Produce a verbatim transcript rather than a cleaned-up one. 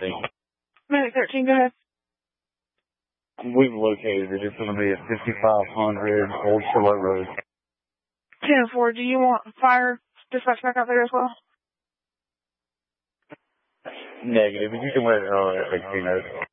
Thank you. Medic thirteen, go ahead. We've located it. It's going to be at fifty-five hundred Old Charlotte Road. ten four, do you want fire dispatch back out there as well? Negative. You can let uh, sixteen know.